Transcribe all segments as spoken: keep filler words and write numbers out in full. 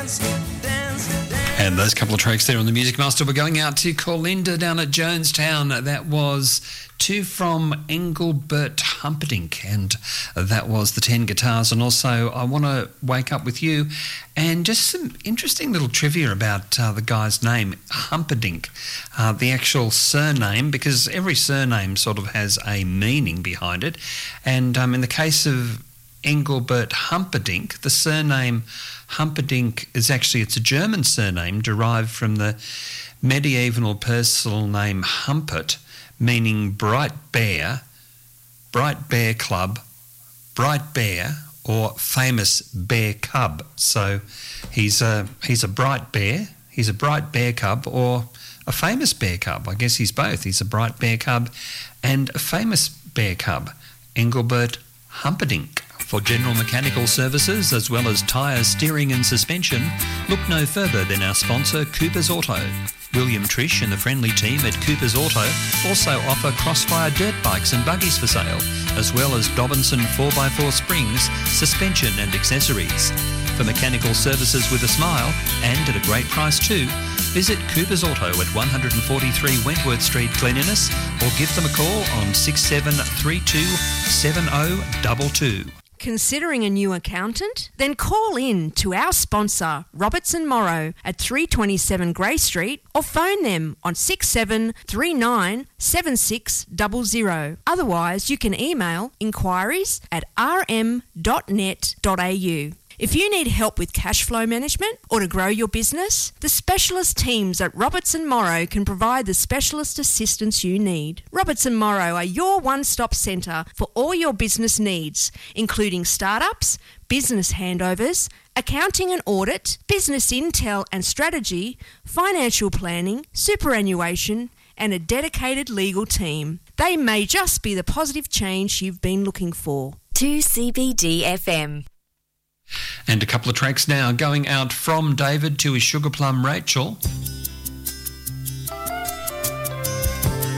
And those couple of tracks there on the Music Master were going out to Corlinda down at Jonestown. That was two from Engelbert Humperdinck, and that was the ten guitars. And also, I want to wake up with you and just some interesting little trivia about uh, the guy's name, Humperdinck, uh, the actual surname, because every surname sort of has a meaning behind it. And um, in the case of Engelbert Humperdinck, the surname Humperdinck is actually, it's a German surname derived from the medieval personal name Humpert, meaning bright bear, bright bear club, bright bear, or famous bear cub. So he's a, he's a bright bear, he's a bright bear cub, or a famous bear cub. I guess he's both. He's a bright bear cub and a famous bear cub, Engelbert Humperdinck. For general mechanical services as well as tyre, steering and suspension, look no further than our sponsor Cooper's Auto. William Trish and the friendly team at Cooper's Auto also offer Crossfire dirt bikes and buggies for sale, as well as Dobinson four by four springs, suspension and accessories. For mechanical services with a smile, and at a great price too, visit Cooper's Auto at one forty-three Wentworth Street, Glen Innes, or give them a call on six seven three two, seven oh two two. Considering a new accountant? Then call in to our sponsor, Robertson Morrow, at three twenty-seven Grey Street, or phone them on six seven three nine, seven six zero zero. Otherwise, you can email inquiries at r m dot net dot a u. If you need help with cash flow management or to grow your business, the specialist teams at Robertson Morrow can provide the specialist assistance you need. Robertson Morrow are your one-stop centre for all your business needs, including startups, business handovers, accounting and audit, business intel and strategy, financial planning, superannuation, and a dedicated legal team. They may just be the positive change you've been looking for. two C B D F M. And a couple of tracks now going out from David to his sugar plum Rachel.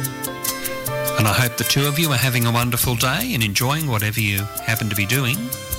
And I hope the two of you are having a wonderful day and enjoying whatever you happen to be doing.